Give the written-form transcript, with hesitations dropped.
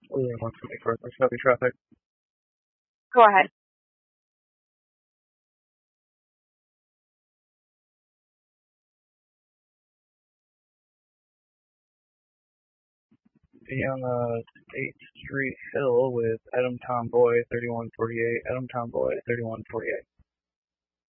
Ooh, 124th, there's heavy traffic. Go ahead. Be on the State Street Hill with Adam Tomboy 3148, Adam Tomboy 3148.